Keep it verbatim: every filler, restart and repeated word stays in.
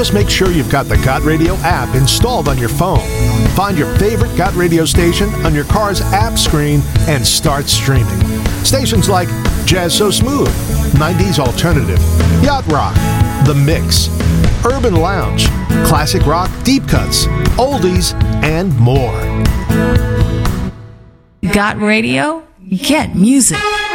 Just make sure you've got the Got Radio app installed on your phone. Find your favorite Got Radio station on your car's app screen and start streaming. Stations like Jazz So Smooth, nineties Alternative, Yacht Rock, The Mix, Urban Lounge, Classic Rock Deep Cuts, Oldies, and more. Got Radio? Get music.